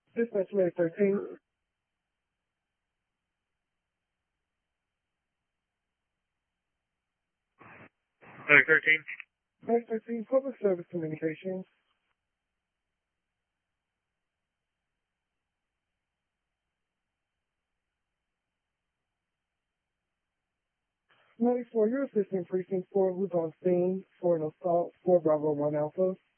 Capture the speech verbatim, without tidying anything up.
Dispatch Medic thirteen. Medic thirteen. Medic thirteen, Public Service Communications. Medic four, your assistant precinct four was on scene for an assault for Bravo one Alpha.